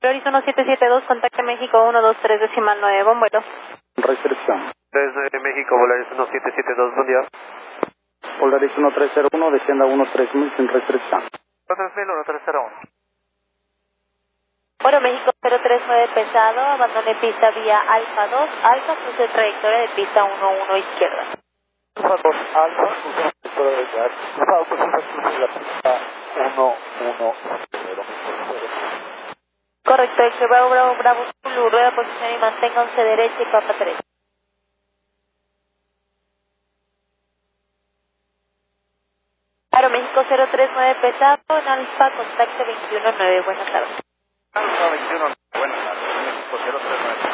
Floris 1772, contacte México 123 decimal 9, buen vuelo. Restricción. Desde México, Volaris 1772, buen día. Volaris 1301, descienda 13000 sin restricción. 1301. Bueno, México 039 pesado, abandone pista vía Alfa 2, Alfa cruce trayectoria de pista 11 izquierda. Alfa 2, Alfa, cruce trayectoria de la pista 110. Correcto, Héctor Bravo, Bravo, Bravo, Zulu, rueda posición y manténganse derecha y Papa 3. Aeroméxico 039 pesado, en Alfa, contacto 219, buenas tardes. Alfa 21, buenas tardes, México 039.